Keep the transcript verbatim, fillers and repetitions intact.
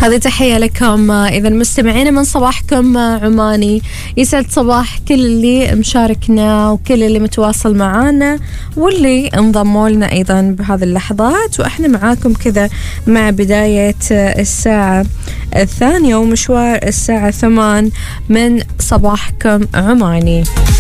هذه تحية لكم إذا مستمعين من صباحكم عماني. يسعد صباح كل اللي مشاركنا وكل اللي متواصل معانا واللي انضموا لنا أيضا بهذه اللحظات، وإحنا معاكم كذا مع بداية الساعة الثانية ومشوار الساعة ثمان من صباحكم عماني.